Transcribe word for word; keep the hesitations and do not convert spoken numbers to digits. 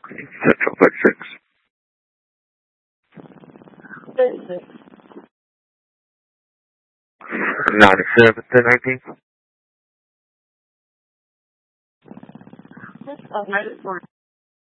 Central Flight six. thirty-six. ninety-seven to nineteen. six of ninety-four.